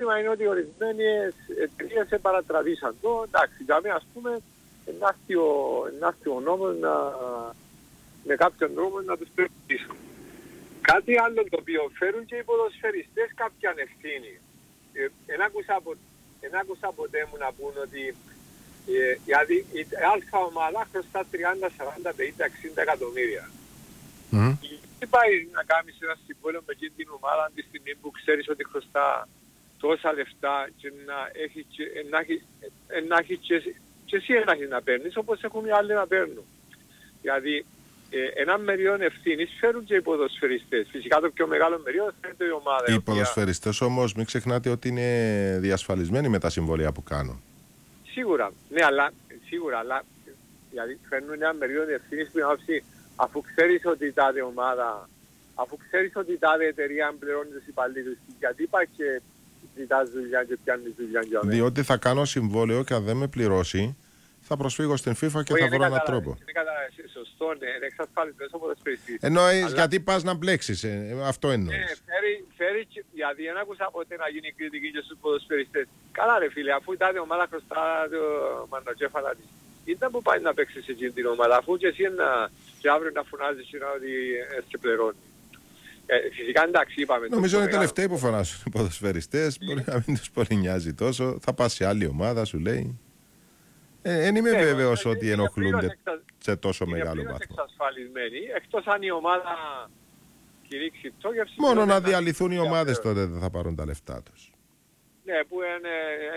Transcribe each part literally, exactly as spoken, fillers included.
πρόβλημα είναι ότι ορισμένες εταιρείες σε παρατραβήσαν το. Εντάξει, για μένα ας πούμε, ενάρθει ο νόμος να, με κάποιον τρόπο να τους περιορίσουν. Κάτι άλλο το οποίο φέρουν και οι ποδοσφαιριστές κάποια ευθύνη. Εν άκουσα ποτέ μου να πούν ότι ε, δηλαδή η αλφα ομάδα χρωστά τριάντα, σαράντα, πενήντα, εξήντα εκατομμύρια. Mm. Τι πάει να κάνεις ένα συμβόλαιο με εκείνη την ομάδα τη στιγμή που ξέρεις ότι χρωστά τόσα λεφτά και να έχει και, να έχει, να έχει και, και εσύ να έχεις να παίρνεις όπως έχουν οι άλλοι να παίρνουν. Δηλαδή ε, ένα μερίο ευθύνης φέρουν και οι ποδοσφαιριστές. Φυσικά το πιο μεγάλο μερίο φέρνει η ομάδα. Οι οποία... ποδοσφαιριστές όμως μην ξεχνάτε ότι είναι διασφαλισμένοι με τα συμβόλαια που κάνουν. Σίγουρα, ναι, αλλά σίγουρα, αλλά δηλαδή φέρνουν ένα μερίο ευθύνης που είναι άψη, αφού ξέρεις ότι η τάδε ομάδα, αφού ξέρεις ότι η τάδε εταιρεία πληρώνει τους υπαλλήλους, γιατί υπάρχει και ζητάς δουλειά και πιάνεις δουλειά για μένα. Διότι θα κάνω συμβόλαιο και αν δεν με πληρώσει, θα προσφύγω στην FIFA και Όχι, θα βρω έναν κατάλαβες, τρόπο. Είναι κατάλαβες, σωστό, ναι, είναι εξασφαλισμένος ο ποδοσφαιριστής. Εννοείς αλλά... γιατί πας να μπλέξεις, ε, αυτό εννοείς. Ναι, φέρει, φέρει, γιατί δεν άκουσα ποτέ να γίνει κριτική και στους ποδοσφαιριστές. Καλά ρε φίλε, αφού η τάδε ομάδα χρωστά το μανατζέφαλα της. Ήταν που πάει να παίξεις σε εκείνη την ομάδα, αφού και εσύ να, και αύριο να φωνάζεις ότι έτσι πληρώνει. Ε, φυσικά εντάξει είπαμε. Νομίζω είναι οι τελευταίοι που φωνάζουν οι ποδοσφαιριστές, μπορεί να μην τους πολύ νοιάζει τόσο, θα πας σε άλλη ομάδα σου λέει. Δεν ε, είμαι ε, βέβαιος ε, ότι ενοχλούνται εξα... σε τόσο είναι μεγάλο βάθμο. Είναι εξασφαλισμένοι, εκτός αν η ομάδα κηρύξει πτώχευση. Μόνο να διαλυθούν οι ομάδες τότε δεν θα πάρουν τα λεφτά τους. Ναι, που είναι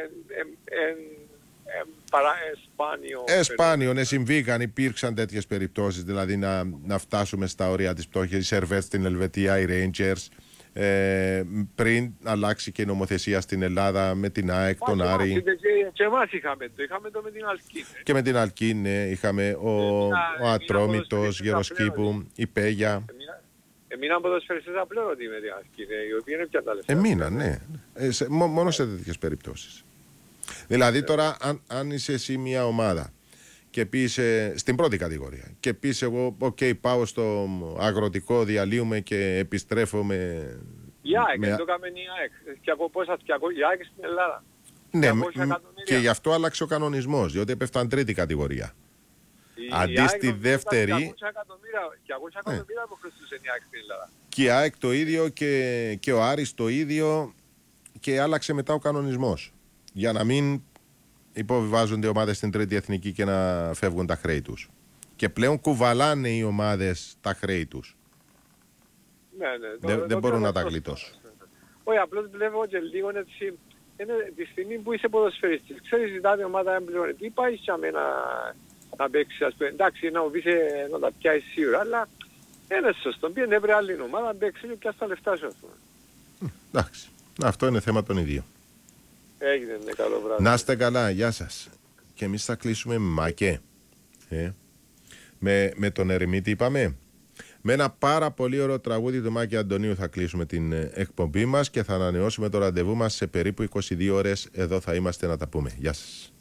σπάνιο. Εσπάνιο, ναι, συμβήκαν, υπήρξαν τέτοιες περιπτώσεις, δηλαδή να, να φτάσουμε στα όρια της πτώχευσης, η Σερβέτ στην Ελβετία, οι Rangers, ε, πριν αλλάξει και η νομοθεσία στην Ελλάδα με την ΑΕΚ, Ά, τον Άρη. Και, και εμάς είχαμε το, είχαμε το με την Αλκίν. Και με την Αλκίν, ναι, είχαμε ο, ο Ατρόμητος, Γεροσκήπου, η Πέγια. Εμείναν ποδοσφαιριστές απλήρωτοι με την Αλκίν, οι οποίοι είναι πια τα λεφτά. Εμείναν, ναι, ε, σε, μ, μόνο σε τέτοιες περιπτώσεις. Δηλαδή τώρα αν, αν είσαι εσύ μια ομάδα και πεις ε, στην πρώτη κατηγορία και πεις εγώ οκ okay, πάω στο αγροτικό, διαλύουμε και επιστρέφω με... Η ΑΕΚ, με... το έκαμε η ΑΕΚ, και από πόσα η ΑΕΚ στην Ελλάδα. Ναι, και γι' αυτό άλλαξε ο κανονισμός, διότι έπεφταν τρίτη κατηγορία. Η, Αντί η στη δεύτερη... διακόσια εκατομμύρια που χρωστούσε η ΑΕΚ στην Ελλάδα. Και η ΑΕΚ το ίδιο και, και ο Άρης το ίδιο και άλλαξε μετά ο κανονισμός. Για να μην υποβιβάζονται οι ομάδες στην τρίτη εθνική και να φεύγουν τα χρέη τους. Και πλέον κουβαλάνε οι ομάδες τα χρέη τους. Ναι, ναι. Δεν, το, δεν το μπορούν το να τα γλιτώσουν. Όχι, απλώς βλέπω και λίγο έτσι, είναι τη στιγμή που είσαι ποδοσφαιριστής. Ξέρεις, ζητάτε ομάδα να πληρώνει. Τι πάει για μένα να παίξεις, ας πούμε. Εντάξει, να μου πεις να τα πιάσεις σίγουρα, αλλά είναι σωστό. Πήγαινε έβρε άλλη ομάδα να παίξει και πιάσει τα λεφτά σου, ας πούμε. Εντάξει, αυτό είναι θέμα των ιδίων. Έγινε, ναι, καλό βράδυ. Να είστε καλά, γεια σας. Και εμείς θα κλείσουμε μακέ. Ε. Με, με τον Ερημίτη είπαμε. Με ένα πάρα πολύ ωραίο τραγούδι του Μάκη Αντωνίου θα κλείσουμε την εκπομπή μας και θα ανανεώσουμε το ραντεβού μας σε περίπου είκοσι δύο ώρες. Εδώ θα είμαστε να τα πούμε. Γεια σας.